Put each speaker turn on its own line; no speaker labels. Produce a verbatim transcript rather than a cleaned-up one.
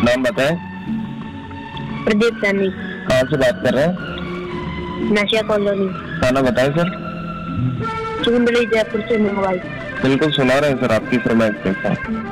नाम बताएं।
प्रदीप सैनी।
कहाँ से बात कर रहे हैं?
नशा कॉलोनी।
थाना बताएं सर।
चुंदड़ी जयपुर से मंगवाई।
बिल्कुल सुना रहे हैं सर, आपकी फरमाइश के साथ।